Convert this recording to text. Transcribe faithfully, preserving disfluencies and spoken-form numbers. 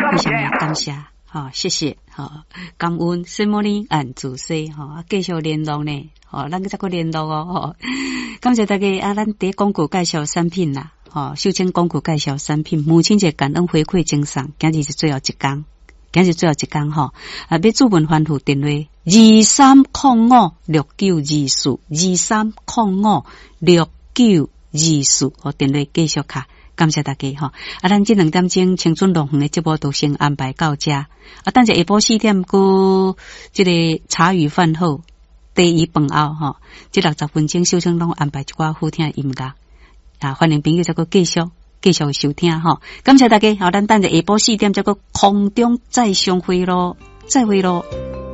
非常的感谢，好，谢谢，好，感恩圣母呢按主席，好，继续联络呢，好，咱再个联络哦，好，感谢大家啊，咱第广告介绍产品啦，好，秀清广告介绍产品，母亲节感恩回馈精神，今日是最后一天，今日最后一天吼，啊，要注文欢呼电话二三零五六九二四二三零五六九二四，好，电话继续卡。感谢大家哈！啊，咱这两点钟青春龙凤的节目都先安排到这。啊，等下下晡四点过这个茶余饭后第一饭后哈，这六十分钟小青龙安排一寡好听的音乐啊，欢迎朋友再个继续继续收听哈！感谢大家，好，咱等下下晡四点再个空中再相会咯，再会咯。